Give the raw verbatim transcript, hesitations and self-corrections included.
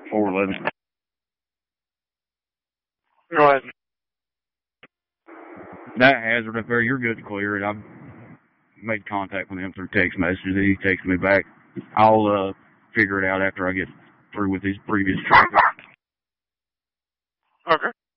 four eleven. Go ahead. That hazard up there, you're good to clear it. I've made contact with him through text messages. He texted me back. I'll uh, figure it out after I get through with these previous traffic. Okay.